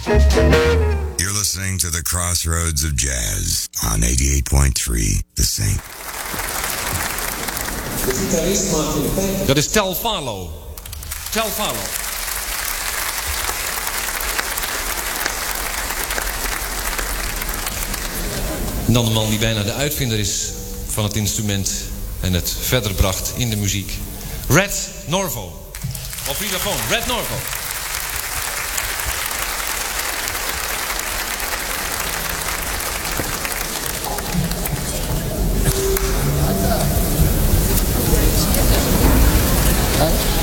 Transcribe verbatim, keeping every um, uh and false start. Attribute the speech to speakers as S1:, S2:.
S1: You're listening to the Crossroads of Jazz on eighty-eight point three The Saint.
S2: Dat is Tel Farlow. Tel Farlow. En dan de man die bijna de uitvinder is van het instrument en het verder bracht in de muziek. Red Norvo. Op vibrafoon, Red Norvo.